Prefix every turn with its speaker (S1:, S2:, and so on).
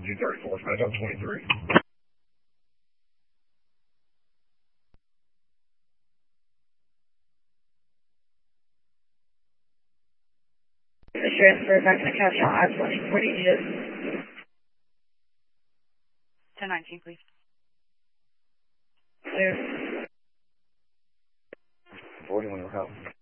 S1: 234, SmackDown 23.
S2: The transfer back to the cash out. I-20. What do you need it?
S3: 1019, please.
S2: Clear.
S1: 41 will help.